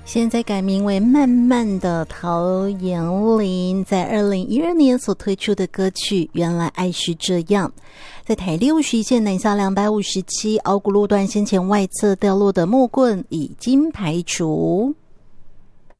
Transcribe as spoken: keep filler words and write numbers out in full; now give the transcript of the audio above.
现在改名为慢慢的陶妍玲在二零一二年所推出的歌曲原来爱是这样，在台六十一线南下两百五十七，凹骨路段先前外侧掉落的木棍已经排除。